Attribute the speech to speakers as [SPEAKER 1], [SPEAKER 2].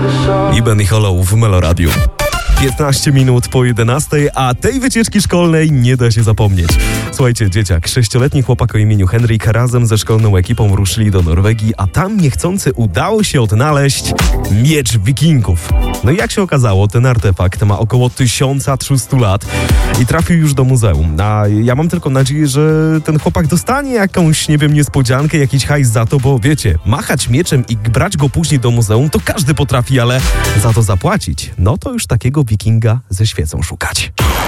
[SPEAKER 1] Iben i Hollow w Meloradiu. 15 minut po 11, a tej wycieczki szkolnej nie da się zapomnieć. Słuchajcie, dzieciak, 6-letni chłopak o imieniu Henryk razem ze szkolną ekipą ruszyli do Norwegii, a tam niechcący udało się odnaleźć miecz wikingów. No i jak się okazało, ten artefakt ma około 1300 lat i trafił już do muzeum. A ja mam tylko nadzieję, że ten chłopak dostanie jakąś, nie wiem, niespodziankę, jakiś hajs za to, bo wiecie, machać mieczem i brać go później do muzeum to każdy potrafi, ale za to zapłacić, no to już takiego wikinga ze świecą szukać.